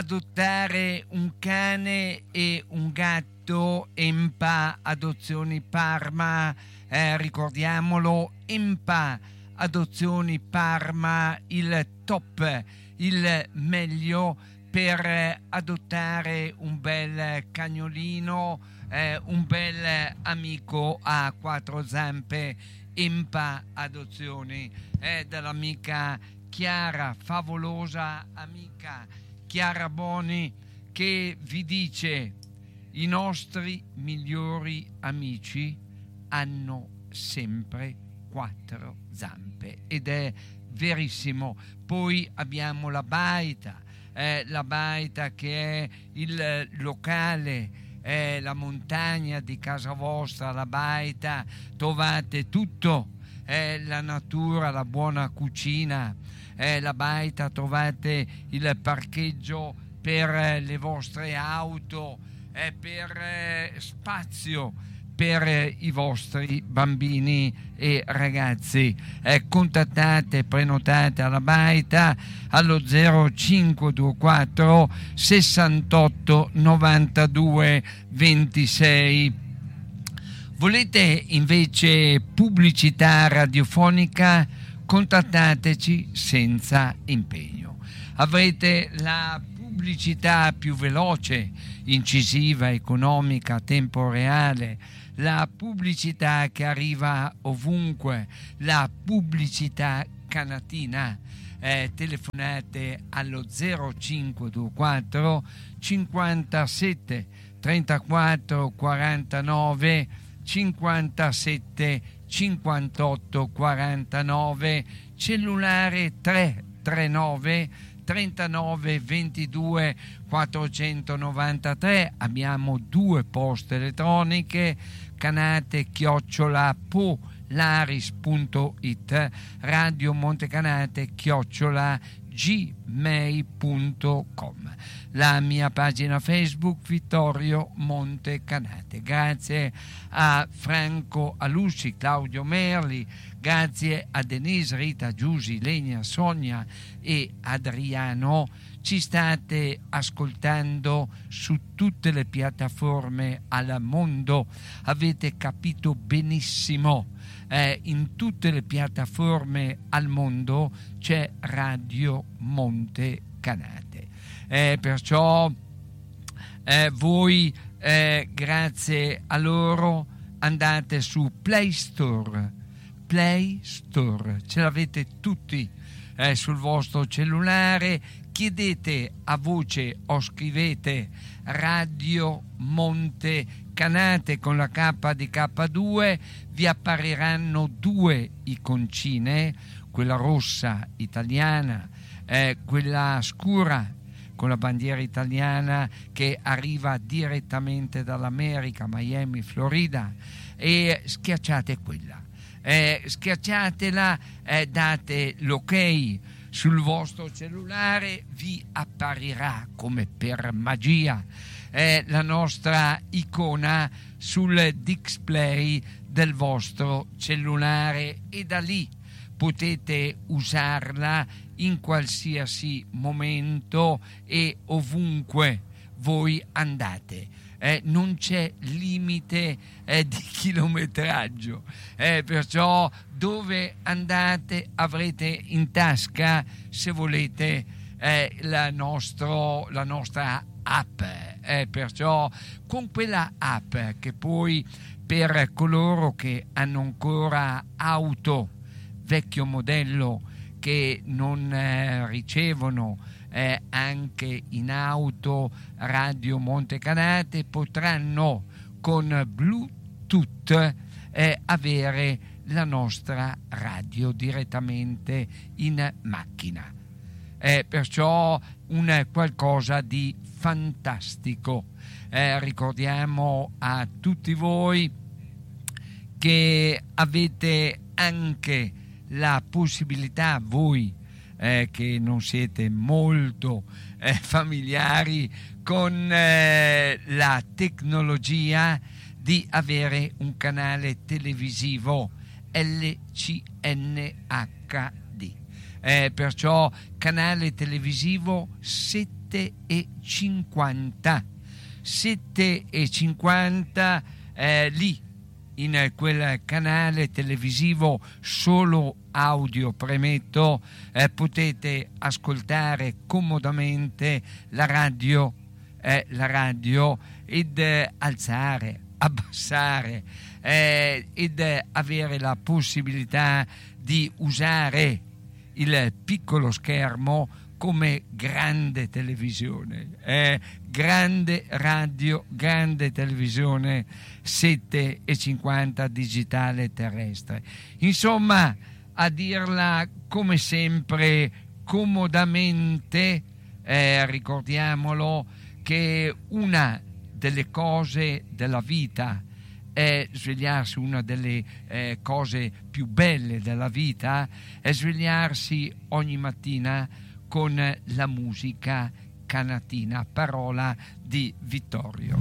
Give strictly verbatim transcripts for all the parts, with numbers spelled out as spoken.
adottare un cane e un gatto. Empa Adozioni Parma, eh, ricordiamolo, Empa Adozioni Parma, il top, il meglio per adottare un bel cagnolino, eh, un bel amico a quattro zampe. Empa Adozioni, eh, dall'amica Chiara, favolosa amica Chiara Boni, che vi dice: i nostri migliori amici hanno sempre quattro zampe, ed è verissimo. Poi abbiamo la baita, eh, la baita che è il locale, è la montagna di casa vostra. La baita trovate tutto, è la natura, la buona cucina. È la baita trovate il parcheggio per le vostre auto, è per eh, spazio per eh, i vostri bambini e ragazzi. Eh, contattate, prenotate alla baita allo zero cinque due quattro sessantotto novantadue ventisei. Volete invece pubblicità radiofonica? Contattateci senza impegno. Avrete la pubblicità più veloce, incisiva, economica, a tempo reale, la pubblicità che arriva ovunque, la pubblicità canatina. Eh, telefonate allo zero cinque due quattro cinquantasette trentaquattro quarantanove cinquantasette cinquantotto quarantanove, cellulare tre tre nove trentanove ventidue quattrocentonovantatré. Abbiamo due poste elettroniche, canate chiocciola polaris punto it, Radio Montecanate chiocciola gmail punto com, la mia pagina Facebook Vittorio Montecanate. Grazie a Franco Alusci, Claudio Merli, grazie a Denise, Rita, Giusy, Lenia, Sonia e Adriano. Ci state ascoltando su tutte le piattaforme al mondo, avete capito benissimo. Eh, in tutte le piattaforme al mondo c'è Radio Montecanate, eh, perciò eh, voi eh, grazie a loro andate su Play Store, Play Store, ce l'avete tutti eh, sul vostro cellulare. Chiedete a voce o scrivete Radio Montecanate con la K di K due, vi appariranno due iconcine, quella rossa italiana, eh, quella scura con la bandiera italiana che arriva direttamente dall'America, Miami, Florida, e schiacciate quella, eh, schiacciatela, eh, date l'ok sul vostro cellulare, vi apparirà come per magia eh, la nostra icona sul display del vostro cellulare, e da lì potete usarla in qualsiasi momento e ovunque voi andate. Eh, non c'è limite eh, di chilometraggio, eh, perciò dove andate avrete in tasca, se volete, eh, la, nostro, la nostra app, eh, perciò con quella app che poi per coloro che hanno ancora auto vecchio modello, che non eh, ricevono eh, anche in auto Radio Montecanate, potranno con Bluetooth eh, avere la nostra radio direttamente in macchina. Eh, perciò un qualcosa di fantastico. Eh, ricordiamo a tutti voi che avete anche la possibilità, voi eh, che non siete molto eh, familiari con eh, la tecnologia, di avere un canale televisivo L C N H D, eh, perciò canale televisivo settimanale sette e cinquanta sette e cinquanta eh, lì in quel canale televisivo solo audio, premetto, eh, potete ascoltare comodamente la radio eh, la radio ed eh, alzare, abbassare eh, ed eh, avere la possibilità di usare il piccolo schermo come grande televisione, eh, grande radio, grande televisione sette e cinquanta digitale terrestre. Insomma, a dirla come sempre comodamente, eh, ricordiamolo che una delle cose della vita è svegliarsi, una delle eh, cose più belle della vita è svegliarsi ogni mattina con la musica canatina, parola di Vittorio.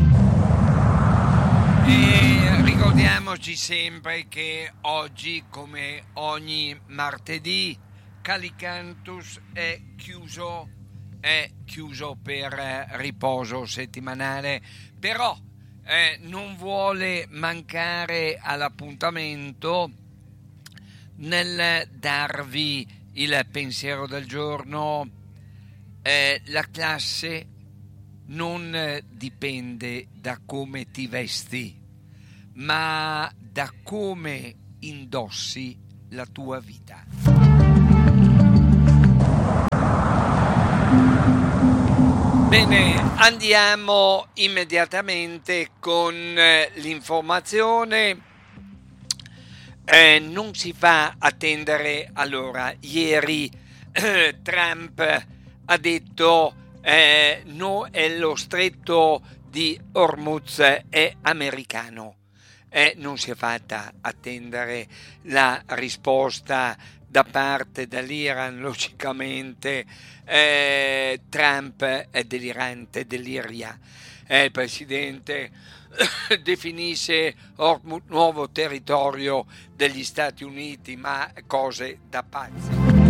E ricordiamoci sempre che oggi, come ogni martedì, Calicantus è chiuso, è chiuso per riposo settimanale, però eh, non vuole mancare all'appuntamento nel darvi il pensiero del giorno. Eh, la classe non dipende da come ti vesti, ma da come indossi la tua vita. Bene, andiamo immediatamente con l'informazione. Eh, non si fa attendere. Allora, ieri eh, Trump ha detto eh, no, è lo stretto di Hormuz è americano. Eh, non si è fatta attendere la risposta da parte dell'Iran. Logicamente eh, Trump è delirante, deliria. Eh, il presidente definisce Hormuz nuovo territorio degli Stati Uniti, ma cose da pazzi.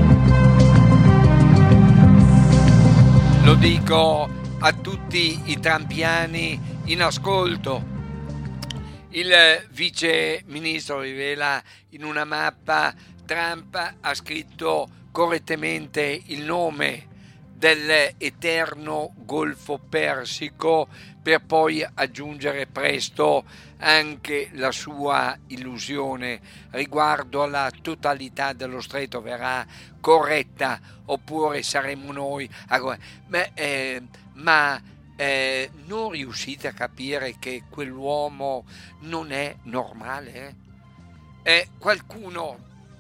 Lo dico a tutti i trampiani in ascolto. Il vice ministro rivela in una mappa: Trump ha scritto correttamente il nome dell'eterno Golfo Persico per poi aggiungere presto anche la sua illusione riguardo alla totalità dello stretto verrà corretta oppure saremo noi a... Beh, eh, ma eh, non riuscite a capire che quell'uomo non è normale? Eh? Eh, qualcuno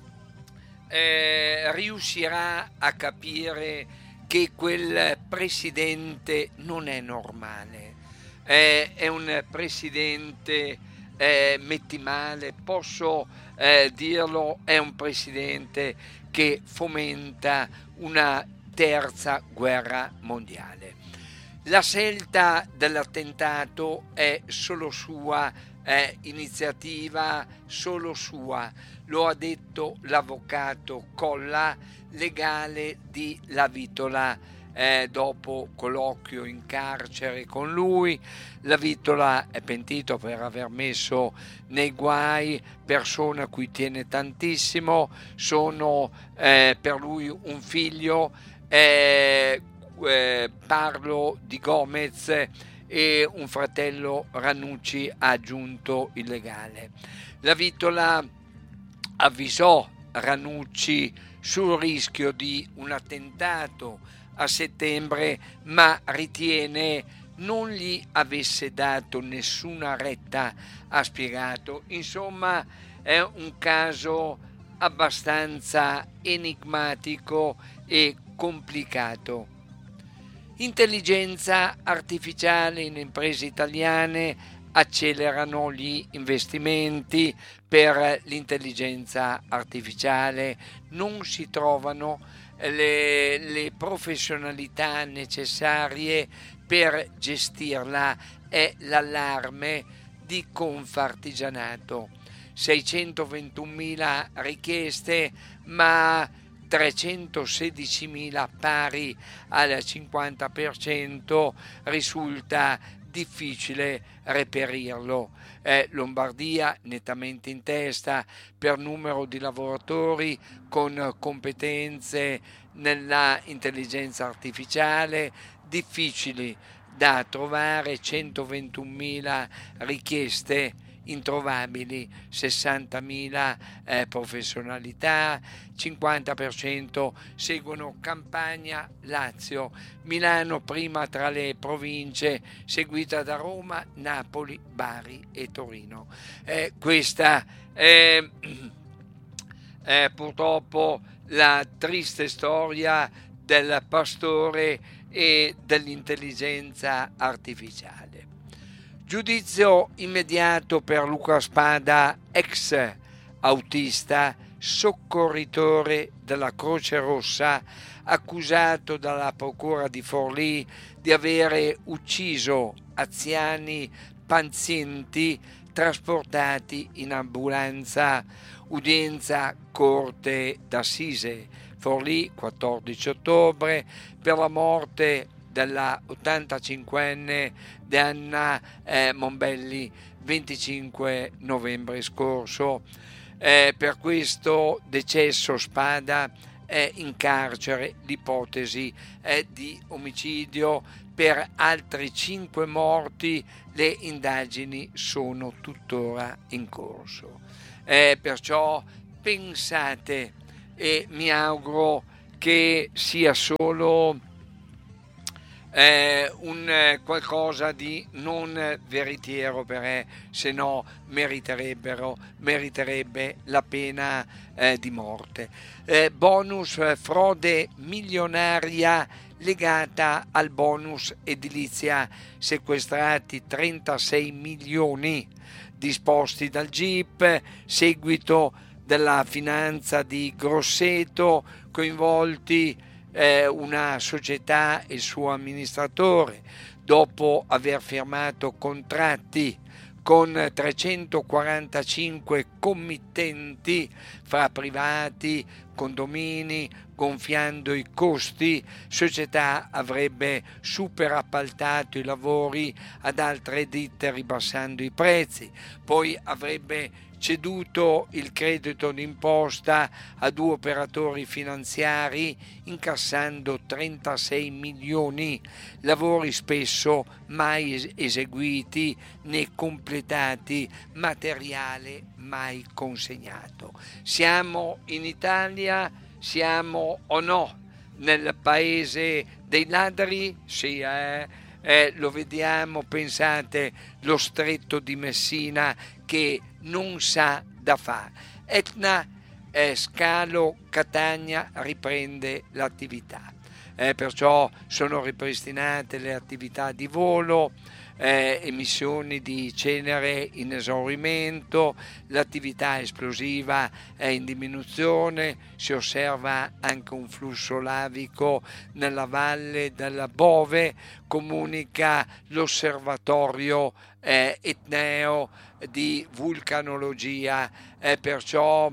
eh, riuscirà a capire che quel presidente non è normale? Eh, è un presidente eh, metti male, posso eh, dirlo, è un presidente che fomenta una terza guerra mondiale. La scelta dell'attentato è solo sua, è iniziativa solo sua, lo ha detto l'avvocato Colla, legale di Lavitola. Eh, dopo colloquio in carcere con lui, Lavitola è pentito per aver messo nei guai persone a cui tiene tantissimo. Sono eh, per lui un figlio, eh, eh, parlo di Gomez, e un fratello Ranucci, ha aggiunto il legale. Lavitola avvisò Ranucci sul rischio di un attentato a settembre, ma ritiene non gli avesse dato nessuna retta, ha spiegato. Insomma, è un caso abbastanza enigmatico e complicato. Intelligenza artificiale in imprese italiane, accelerano gli investimenti per l'intelligenza artificiale, non si trovano le, le professionalità necessarie per gestirla, è l'allarme di Confartigianato. seicentoventunomila richieste, ma trecentosedicimila, pari al cinquanta per cento, risulta difficile reperirlo. Eh, Lombardia nettamente in testa per numero di lavoratori con competenze nella intelligenza artificiale, difficili da trovare, centoventunomila richieste introvabili, sessantamila eh, professionalità, cinquanta per cento seguono Campania, Lazio, Milano prima tra le province, seguita da Roma, Napoli, Bari e Torino. Eh, questa è eh, purtroppo la triste storia del pastore e dell'intelligenza artificiale. Giudizio immediato per Luca Spada, ex autista, soccorritore della Croce Rossa, accusato dalla procura di Forlì di avere ucciso anziani pazienti trasportati in ambulanza. Udienza Corte d'Assise, Forlì, quattordici ottobre, per la morte della ottantacinquenne Anna eh, Mombelli, venticinque novembre scorso. Eh, per questo decesso Spada è in carcere, l'ipotesi è di omicidio. Per altri cinque morti le indagini sono tuttora in corso. Eh, perciò pensate, e mi auguro che sia solo eh, un eh, qualcosa di non veritiero, perché se no meriterebbero meriterebbe la pena eh, di morte. Eh, bonus eh, frode milionaria legata al bonus edilizia, sequestrati trentasei milioni disposti dal G I P, seguito della finanza di Grosseto, coinvolti eh, una società e il suo amministratore, dopo aver firmato contratti con trecentoquarantacinque committenti fra privati, condomini, gonfiando i costi. Società avrebbe superappaltato i lavori ad altre ditte ribassando i prezzi, poi avrebbe ceduto il credito d'imposta a due operatori finanziari incassando trentasei milioni, lavori spesso mai eseguiti né completati, materiale mai consegnato. Siamo in Italia, siamo o no nel paese dei ladri? Sì, eh? Eh, lo vediamo, pensate, lo stretto di Messina che non sa da fare. Etna, eh, Scalo, Catania riprende l'attività. Eh, perciò sono ripristinate le attività di volo, eh, emissioni di cenere in esaurimento, l'attività esplosiva è in diminuzione, si osserva anche un flusso lavico nella valle della Bove, comunica l'osservatorio eh, etneo di vulcanologia, eh, perciò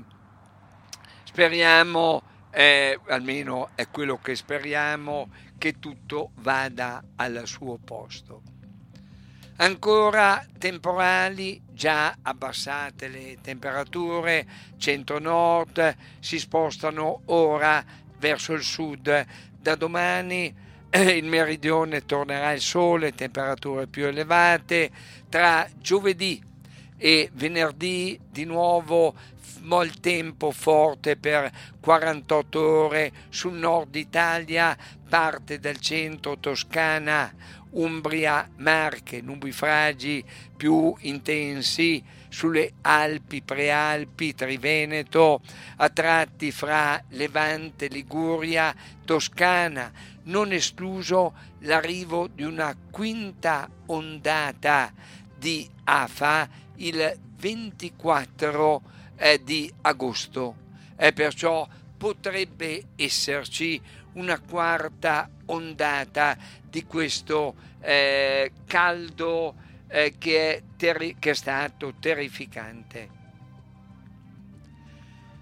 speriamo, eh, almeno è quello che speriamo, che tutto vada al suo posto. Ancora temporali, già abbassate le temperature, centro-nord, si spostano ora verso il sud. Da domani eh, il meridione tornerà il sole, temperature più elevate. Tra giovedì e venerdì di nuovo il tempo forte per quarantotto ore sul nord Italia, parte del centro, Toscana, Umbria, Marche, nubifragi più intensi sulle Alpi, Prealpi, Triveneto, a tratti fra Levante, Liguria, Toscana, non escluso l'arrivo di una quinta ondata di afa il ventiquattro eh, di agosto. E perciò potrebbe esserci una quarta ondata di questo eh, caldo eh, che, è terri- che è stato terrificante.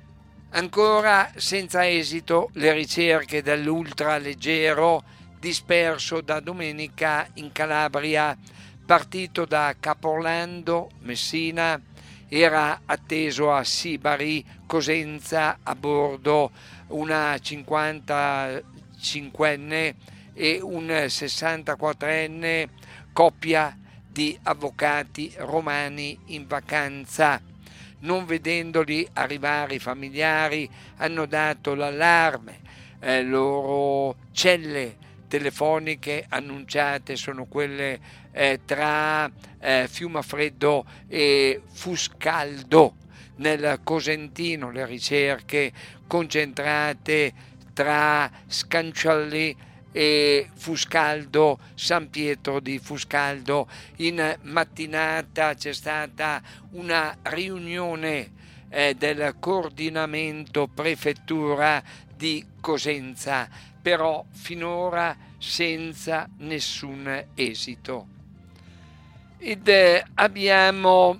Ancora senza esito le ricerche dell'ultraleggero disperso da domenica in Calabria, partito da Caporlando, Messina, era atteso a Sibari, Cosenza, a bordo una cinquantacinquenne e un sessantaquattrenne coppia di avvocati romani in vacanza. Non vedendoli arrivare i familiari hanno dato l'allarme. Eh, loro celle telefoniche annunciate sono quelle eh, tra eh, Fiumafreddo e Fuscaldo nel Cosentino, le ricerche concentrate tra Scancialli e Fuscaldo, San Pietro di Fuscaldo. In mattinata c'è stata una riunione eh, del coordinamento prefettura di Cosenza, però finora senza nessun esito. Ed eh, abbiamo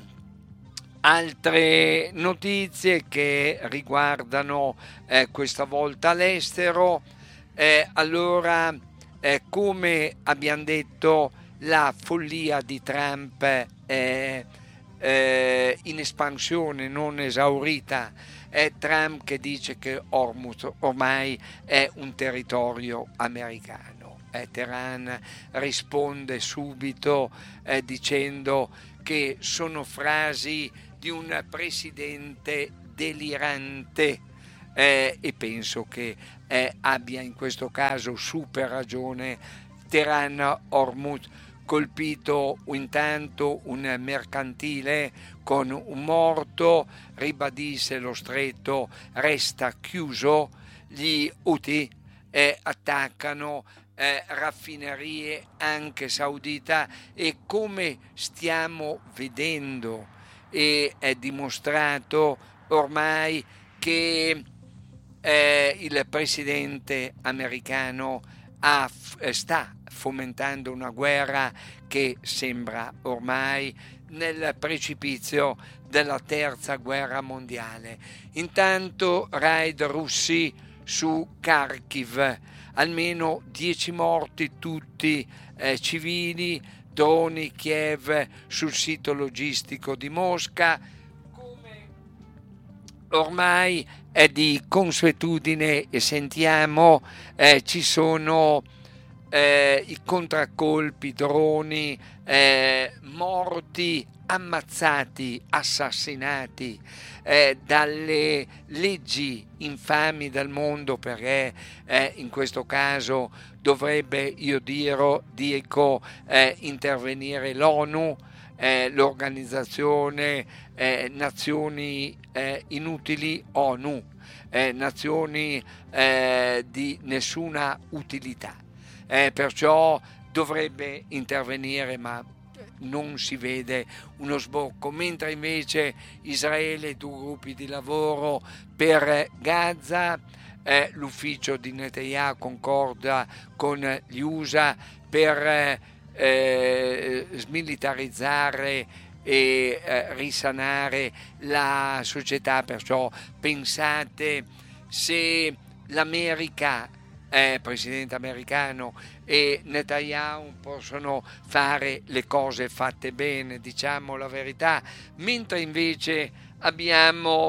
altre notizie che riguardano eh, questa volta l'estero. Eh, allora, eh, come abbiamo detto, la follia di Trump è eh, in espansione, non esaurita. È Trump che dice che Hormuz ormai è un territorio americano. Eh, Teheran risponde subito eh, dicendo che sono frasi di un presidente delirante. Eh, e penso che eh, abbia in questo caso super ragione. Teheran Hormuz colpito intanto un mercantile con un morto, ribadisse lo stretto resta chiuso, gli Houthi eh, attaccano eh, raffinerie anche saudita e come stiamo vedendo e è dimostrato ormai che Eh, il presidente americano ha, sta fomentando una guerra che sembra ormai nel precipizio della terza guerra mondiale. Intanto raid russi su Kharkiv, almeno dieci morti, tutti eh, civili, droni Kiev sul sito logistico di Mosca. Come ormai è di consuetudine e sentiamo eh, ci sono eh, i contraccolpi, droni, eh, morti, ammazzati, assassinati eh, dalle leggi infami del mondo, perché eh, in questo caso dovrebbe, io dirò, dico, eh, intervenire l'ONU, eh, l'organizzazione eh, Nazioni eh, Inutili ONU, eh, nazioni eh, di nessuna utilità. Eh, perciò dovrebbe intervenire, ma non si vede uno sbocco, mentre invece Israele, due gruppi di lavoro per Gaza, eh, l'ufficio di Netanyahu concorda con gli U S A per eh, smilitarizzare e eh, risanare la società. Perciò pensate, se l'America, eh, presidente americano, e Netanyahu possono fare le cose fatte bene, diciamo la verità, mentre invece abbiamo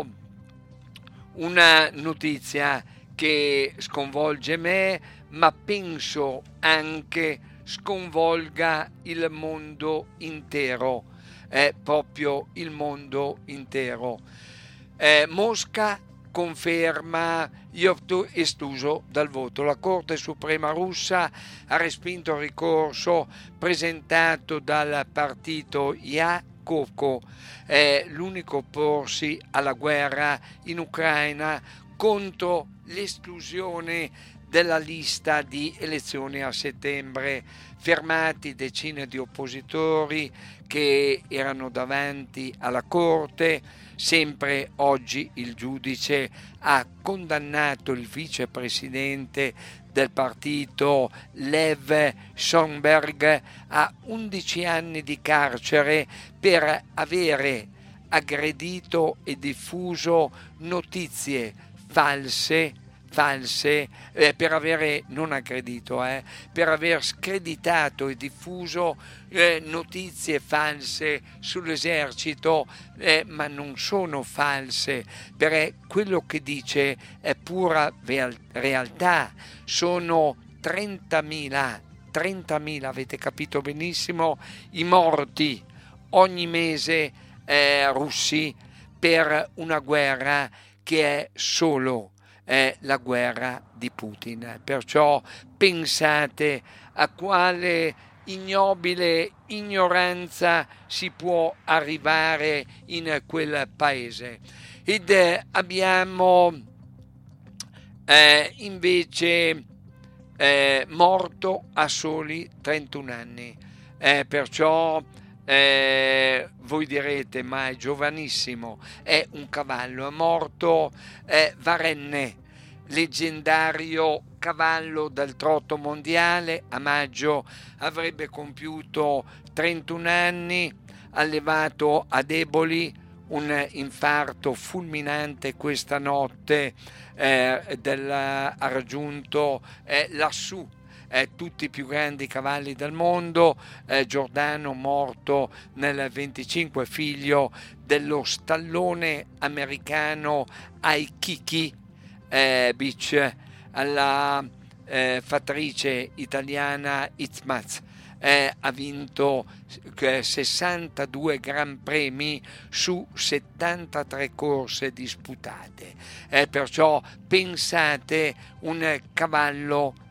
una notizia che sconvolge me, ma penso anche sconvolga il mondo intero, eh, proprio il mondo intero. Eh, Mosca conferma Yurtu escluso dal voto. La Corte Suprema russa ha respinto il ricorso presentato dal partito Yakovko, eh, l'unico opporsi alla guerra in Ucraina, contro l'esclusione della lista di elezioni a settembre. Fermati decine di oppositori che erano davanti alla Corte. Sempre oggi il giudice ha condannato il vicepresidente del partito Lev Sonberg a undici anni di carcere per avere aggredito e diffuso notizie false, false eh, per avere, non aggredito, eh, per aver screditato e diffuso eh, notizie false sull'esercito, eh, ma non sono false, perché quello che dice è pura real- realtà. Sono trentamila, trentamila, avete capito benissimo, i morti ogni mese eh, russi per una guerra che è solo eh, la guerra di Putin. Perciò pensate a quale ignobile ignoranza si può arrivare in quel paese. Ed eh, abbiamo eh, invece eh, morto a soli trentuno anni. Eh, perciò eh, voi direte, ma è giovanissimo, è un cavallo, è morto eh, Varenne, leggendario cavallo del trotto mondiale. A maggio avrebbe compiuto trentuno anni, allevato ad Eboli, un infarto fulminante questa notte eh, della, ha raggiunto eh, lassù eh, tutti i più grandi cavalli del mondo. eh, Giordano morto nel venticinque, figlio dello stallone americano Aikiki eh, Beach, alla eh, fattrice italiana Itzmaz. Eh, ha vinto eh, sessantadue gran premi su settantatré corse disputate. Eh, perciò pensate, un cavallo